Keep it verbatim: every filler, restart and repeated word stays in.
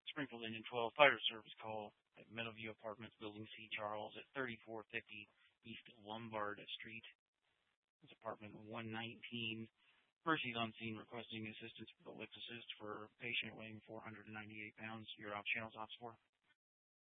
Springfield Engine twelve Fire Service call at Meadowview Apartments, Building C, Charles, at thirty-four fifty East Lombard Street. It's apartment one nineteen. Mercy's on scene requesting assistance with the lift assist for a patient weighing four hundred ninety-eight pounds. You're off channels, ops four.